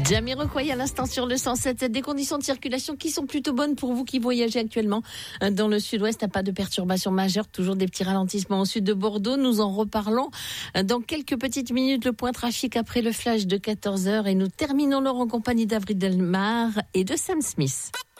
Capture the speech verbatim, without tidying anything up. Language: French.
Jamiroquai à l'instant sur le cent sept. Des conditions de circulation qui sont plutôt bonnes pour vous qui voyagez actuellement dans le sud-ouest. Pas de perturbations majeures, toujours des petits ralentissements au sud de Bordeaux. Nous en reparlons dans quelques petites minutes. Le point trafic après le flash de quatorze heures et nous terminons l'heure en compagnie d'Avril Delmar et de Sam Smith.